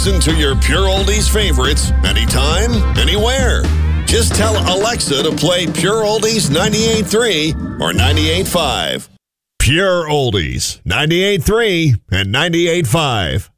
Listen to your Pure Oldies favorites anytime, anywhere. Just tell Alexa to play Pure Oldies 98.3 or 98.5. Pure Oldies 98.3 and 98.5.